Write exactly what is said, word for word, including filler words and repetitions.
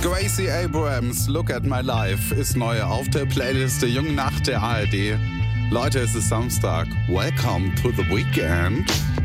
Gracie Abrams, Look at My Life, ist neu auf der Playlist der Jungen Nacht der A R D. Leute, es ist Samstag. Welcome to the weekend.